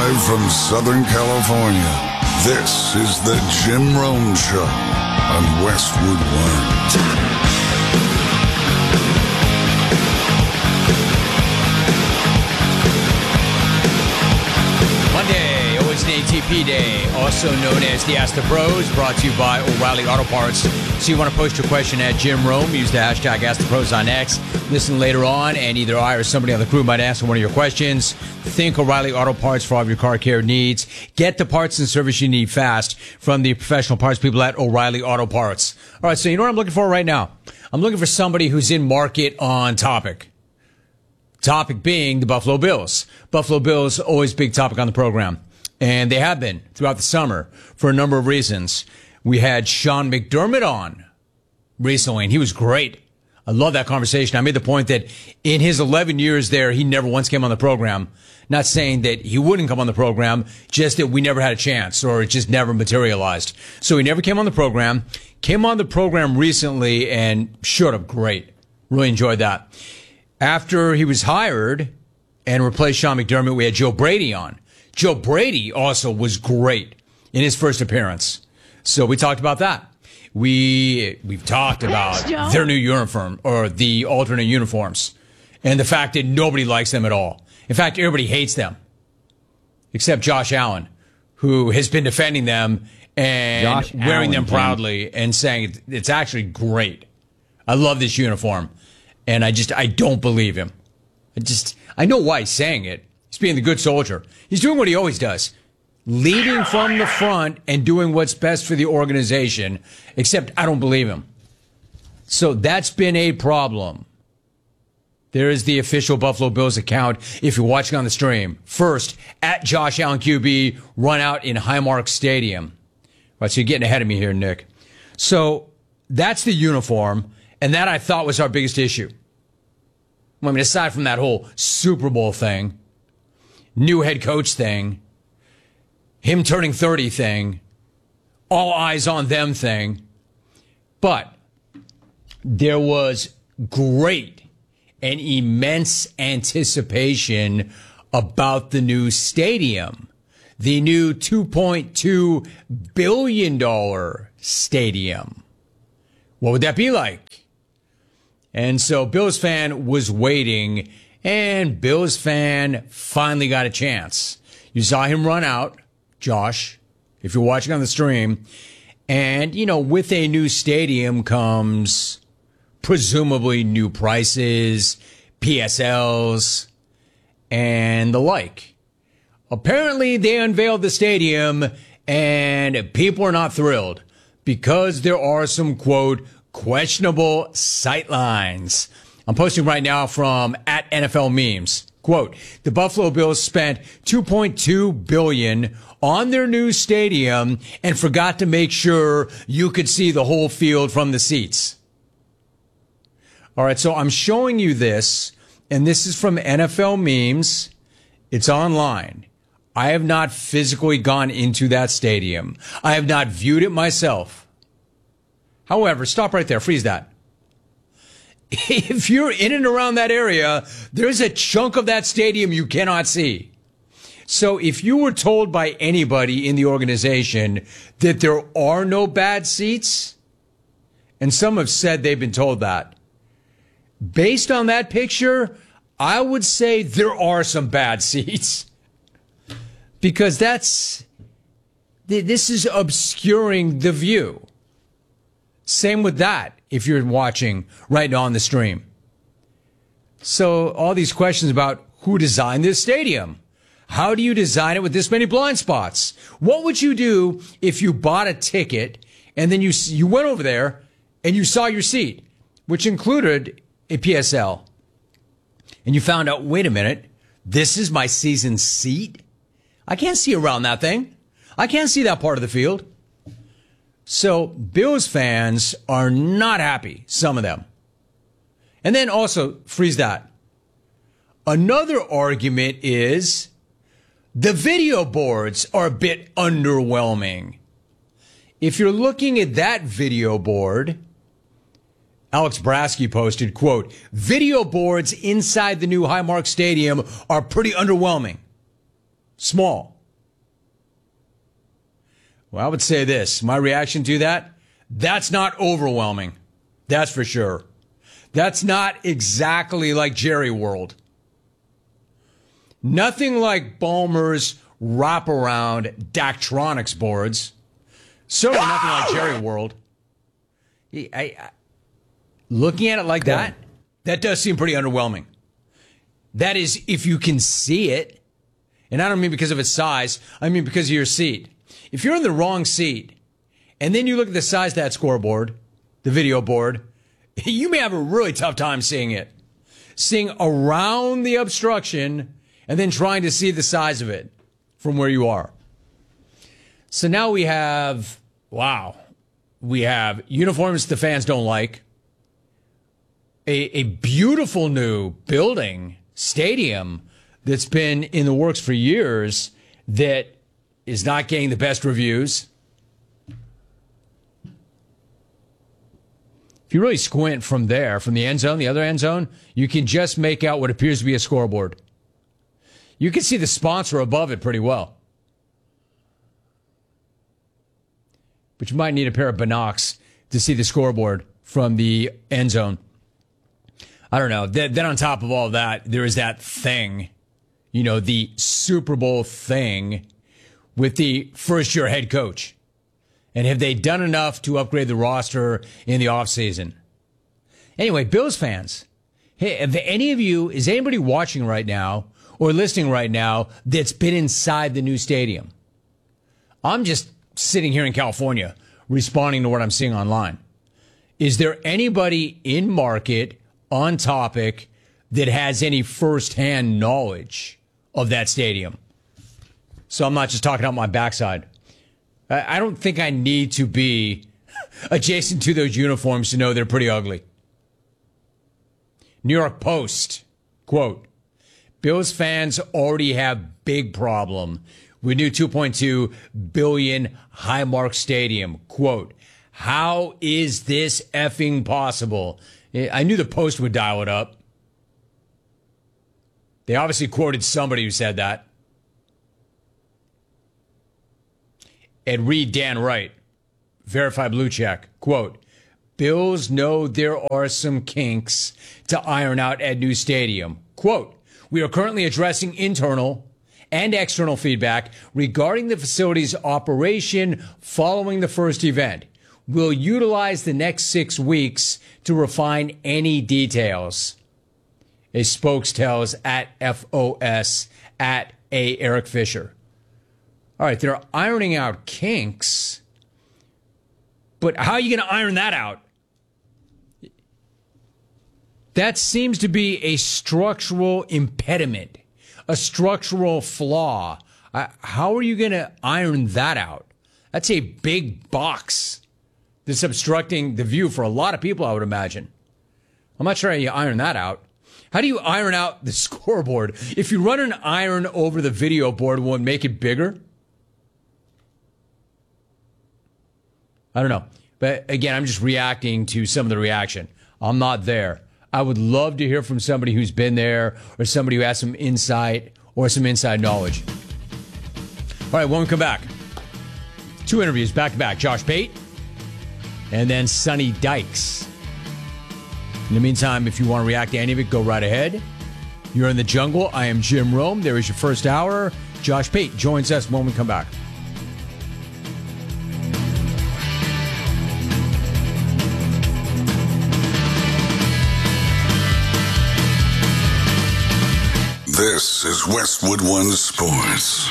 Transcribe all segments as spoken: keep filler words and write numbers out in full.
Live from Southern California, this is the Jim Rome Show on Westwood One. Monday, always an A T P day, also known as the Ask the Pros, brought to you by O'Reilly Auto Parts. So you want to post your question at Jim Rome, use the hashtag Ask the Pros on X. Listen later on, and either I or somebody on the crew might answer one of your questions. Think O'Reilly Auto Parts for all of your car care needs. Get the parts and service you need fast from the professional parts people at O'Reilly Auto Parts. All right, so you know what I'm looking for right now? I'm looking for somebody who's in market on topic. Topic being the Buffalo Bills. Buffalo Bills, always big topic on the program. And they have been throughout the summer for a number of reasons. We had Sean McDermott on recently, and he was great. I love that conversation. I made the point that in his eleven years there, he never once came on the program. Not saying that he wouldn't come on the program, just that we never had a chance or it just never materialized. So he never came on the program, came on the program recently and showed up great. Really enjoyed that. After he was hired and replaced Sean McDermott, we had Joe Brady on. Joe Brady also was great in his first appearance. So we talked about that. We, we've talked about their new uniform or the alternate uniforms and the fact that nobody likes them at all. In fact, everybody hates them except Josh Allen, who has been defending them and Josh wearing Allen, them proudly and saying it's actually great. I love this uniform. And I just, I don't believe him. I just, I know why he's saying it. He's being the good soldier. He's doing what he always does. Leading from the front and doing what's best for the organization, except I don't believe him. So that's been a problem. There is the official Buffalo Bills account if you're watching on the stream. First, at Josh Allen Q B, run out in Highmark Stadium. All right, so you're getting ahead of me here, Nick. So that's the uniform, and that I thought was our biggest issue. I mean, aside from that whole Super Bowl thing, new head coach thing, him turning thirty thing, all eyes on them thing. But there was great and immense anticipation about the new stadium, the new two point two billion dollars stadium. What would that be like? And so Bills fan was waiting, and Bills fan finally got a chance. You saw him run out, Josh, if you're watching on the stream. And, you know, with a new stadium comes presumably new prices, P S Ls, and the like. Apparently, they unveiled the stadium, and people are not thrilled because there are some, quote, questionable sightlines. I'm posting right now from at N F L Memes. Quote, the Buffalo Bills spent two point two billion dollars on their new stadium and forgot to make sure you could see the whole field from the seats. All right, so I'm showing you this, and this is from N F L Memes. It's online. I have not physically gone into that stadium. I have not viewed it myself. However, stop right there. Freeze that. If you're in and around that area, there's a chunk of that stadium you cannot see. So if you were told by anybody in the organization that there are no bad seats, and some have said they've been told that, based on that picture, I would say there are some bad seats. Because that's, this is obscuring the view. Same with that, if you're watching right now on the stream. So all these questions about who designed this stadium. How do you design it with this many blind spots? What would you do if you bought a ticket and then you you went over there and you saw your seat, which included a P S L, and you found out, wait a minute, this is my season seat? I can't see around that thing. I can't see that part of the field. So Bills fans are not happy, some of them. And then also, freeze that. Another argument is the video boards are a bit underwhelming. If you're looking at that video board, Alex Brasky posted, quote, video boards inside the new Highmark Stadium are pretty underwhelming. Small. Well, I would say this. My reaction to that, that's not overwhelming. That's for sure. That's not exactly like Jerry World. Nothing like Ballmer's wraparound Daktronics boards. Certainly nothing like Jerry World. I, I, looking at it like that, that does seem pretty underwhelming. That is, if you can see it. And I don't mean because of its size. I mean because of your seat. If you're in the wrong seat, and then you look at the size of that scoreboard, the video board, you may have a really tough time seeing it. Seeing around the obstruction and then trying to see the size of it from where you are. So now we have, wow, we have uniforms the fans don't like, a, a beautiful new building, stadium that's been in the works for years that is not getting the best reviews. If you really squint from there, from the end zone, the other end zone, you can just make out what appears to be a scoreboard. You can see the sponsor above it pretty well. But you might need a pair of binocs to see the scoreboard from the end zone. I don't know. Then on top of all that, there is that thing, you know, the Super Bowl thing with the first-year head coach. And have they done enough to upgrade the roster in the offseason? Anyway, Bills fans, hey, have any of you, is anybody watching right now or listening right now that's been inside the new stadium? I'm just sitting here in California responding to what I'm seeing online. Is there anybody in market, on topic, that has any firsthand knowledge of that stadium? So I'm not just talking out my backside. I don't think I need to be adjacent to those uniforms to know they're pretty ugly. New York Post, quote, Bills fans already have big problem with new two point two billion dollars Highmark Stadium. Quote, how is this effing possible? I knew the Post would dial it up. They obviously quoted somebody who said that. And read Dan Wright, Verified Blue Check, quote, Bills know there are some kinks to iron out at new stadium. Quote, we are currently addressing internal and external feedback regarding the facility's operation following the first event. We'll utilize the next six weeks to refine any details. A spokes tells at F O S at A. Eric Fisher. All right, they're ironing out kinks, but how are you going to iron that out? That seems to be a structural impediment, a structural flaw. Uh, how are you going to iron that out? That's a big box that's obstructing the view for a lot of people, I would imagine. I'm not sure how you iron that out. How do you iron out the scoreboard? If you run an iron over the video board, will it make it bigger? I don't know. But again, I'm just reacting to some of the reaction. I'm not there. I would love to hear from somebody who's been there or somebody who has some insight or some inside knowledge. All right, when we come back, two interviews back to back. Josh Pate and then Sonny Dykes. In the meantime, if you want to react to any of it, go right ahead. You're in the jungle. I am Jim Rome. There is your first hour. Josh Pate joins us when we come back. This is Westwood One Sports.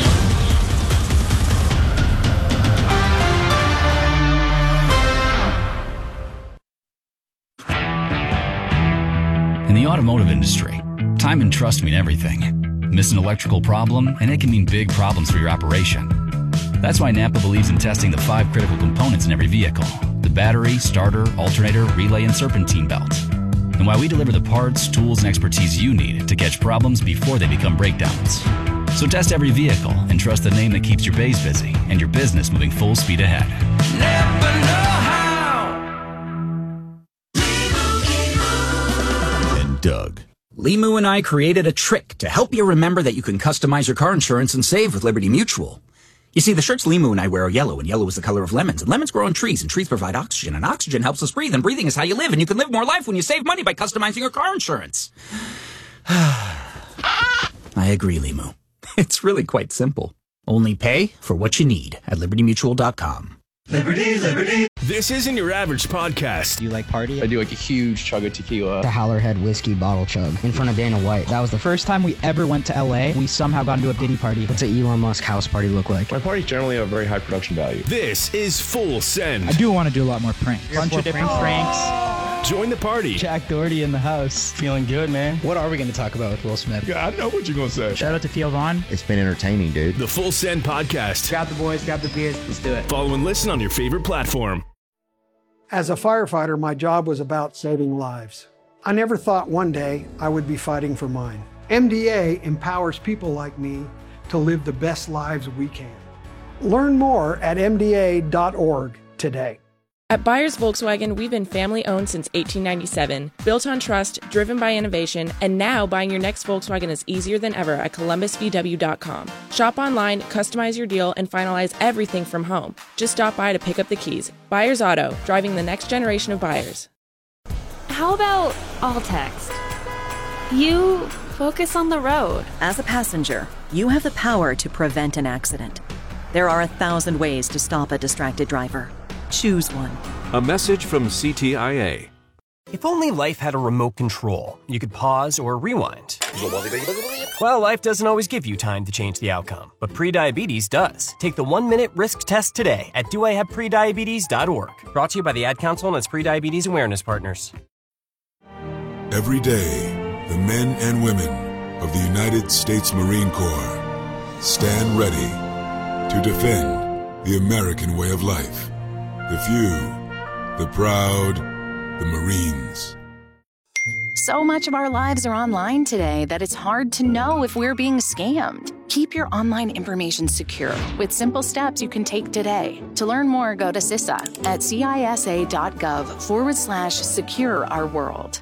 In the automotive industry, time and trust mean everything. Miss an electrical problem, and it can mean big problems for your operation. That's why Napa believes in testing the five critical components in every vehicle: the battery, starter, alternator, relay, and serpentine belt. And why we deliver the parts, tools, and expertise you need to catch problems before they become breakdowns. So test every vehicle and trust the name that keeps your bays busy and your business moving full speed ahead. Never know how. And Doug. Limu and I created a trick to help you remember that you can customize your car insurance and save with Liberty Mutual. You see, the shirts Limu and I wear are yellow, and yellow is the color of lemons, and lemons grow on trees, and trees provide oxygen, and oxygen helps us breathe, and breathing is how you live, and you can live more life when you save money by customizing your car insurance. I agree, Limu. It's really quite simple. Only pay for what you need at liberty mutual dot com. Liberty, liberty. This isn't your average podcast. Do you like party? I do like a huge chug of tequila. The Howlerhead whiskey bottle chug in front of Dana White. That was the first time we ever went to L A. We somehow got into a Diddy party. What's an Elon Musk house party look like? My parties generally have very high production value. This is Full Send. I do want to do a lot more pranks. A bunch of different pranks. Join the party. Jack Doherty in the house. Feeling good, man. What are we going to talk about with Will Smith? Yeah, I know what you're going to say. Shout out to Theo Vaughn. It's been entertaining, dude. The Full Send podcast. Grab the boys, grab the beers. Let's do it. Follow and listen on your favorite platform. As a firefighter, my job was about saving lives. I never thought one day I would be fighting for mine. M D A empowers people like me to live the best lives we can. Learn more at M D A dot org today. At Byers Volkswagen, we've been family-owned since eighteen ninety-seven, built on trust, driven by innovation, and now buying your next Volkswagen is easier than ever at Columbus V W dot com. Shop online, customize your deal, and finalize everything from home. Just stop by to pick up the keys. Byers Auto, driving the next generation of buyers. How about all text? You focus on the road. As a passenger, you have the power to prevent an accident. There are a thousand ways to stop a distracted driver. Choose one. A message from C T I A. If only life had a remote control, you could pause or rewind. Well, life doesn't always give you time to change the outcome, but prediabetes does. Take the one-minute risk test today at do I have prediabetes dot org. Brought to you by the Ad Council and its Prediabetes Awareness Partners. Every day, the men and women of the United States Marine Corps stand ready to defend the American way of life. The few, the proud, the Marines. So much of our lives are online today that it's hard to know if we're being scammed. Keep your online information secure with simple steps you can take today. To learn more, go to C I S A at C I S A dot gov forward slash secure our world.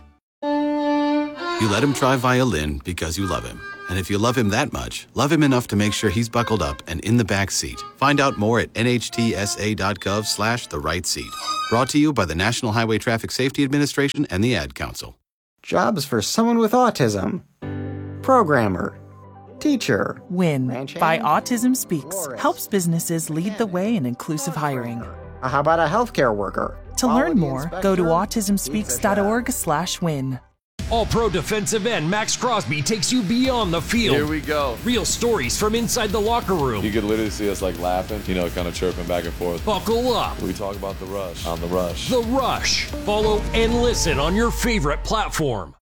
You let him try violin because you love him. And if you love him that much, love him enough to make sure he's buckled up and in the back seat. Find out more at N H T S A dot gov slash the right seat. Brought to you by the National Highway Traffic Safety Administration and the Ad Council. Jobs for someone with autism. Programmer. Teacher. WIN by Autism Speaks helps businesses lead the way in inclusive hiring. How about a healthcare worker? To learn more, go to autism speaks dot org slash win. All-Pro defensive end Max Crosby takes you beyond the field. Here we go. Real stories from inside the locker room. You could literally see us like laughing, you know, kind of chirping back and forth. Buckle up. We talk about the rush on The Rush. The Rush. Follow and listen on your favorite platform.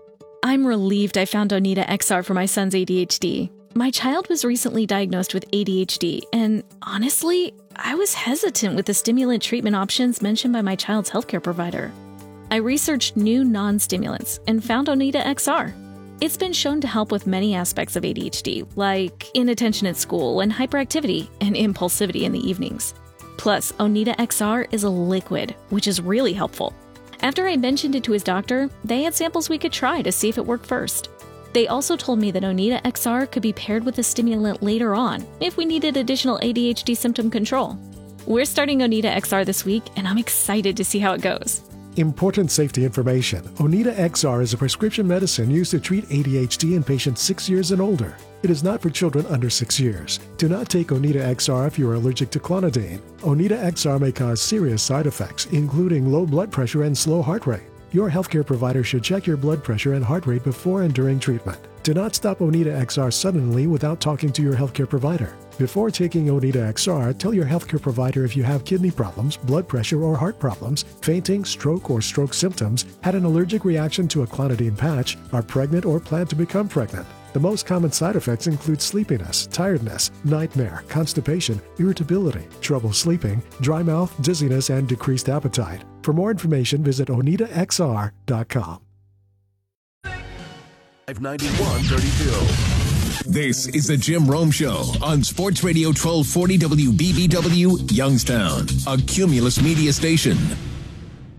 I'm relieved I found Onita X R for my son's A D H D. My child was recently diagnosed with A D H D, and honestly, I was hesitant with the stimulant treatment options mentioned by my child's healthcare provider. I researched new non-stimulants and found Onita X R. It's been shown to help with many aspects of A D H D, like inattention at school and hyperactivity and impulsivity in the evenings. Plus, Onita X R is a liquid, which is really helpful. After I mentioned it to his doctor, they had samples we could try to see if it worked first. They also told me that Onita X R could be paired with a stimulant later on if we needed additional A D H D symptom control. We're starting Onita X R this week, and I'm excited to see how it goes. Important safety information. Onita X R is a prescription medicine used to treat A D H D in patients six years and older. It is not for children under six years. Do not take Onita X R if you are allergic to clonidine. Onita X R may cause serious side effects, including low blood pressure and slow heart rate. Your healthcare provider should check your blood pressure and heart rate before and during treatment. Do not stop Onita X R suddenly without talking to your healthcare provider. Before taking Onita X R, tell your healthcare provider if you have kidney problems, blood pressure or heart problems, fainting, stroke or stroke symptoms, had an allergic reaction to a clonidine patch, are pregnant or plan to become pregnant. The most common side effects include sleepiness, tiredness, nightmare, constipation, irritability, trouble sleeping, dry mouth, dizziness, and decreased appetite. For more information, visit onita x r dot com. five ninety-one thirty-two. This is the Jim Rome Show on Sports Radio twelve forty W B B W, Youngstown, a Cumulus Media station.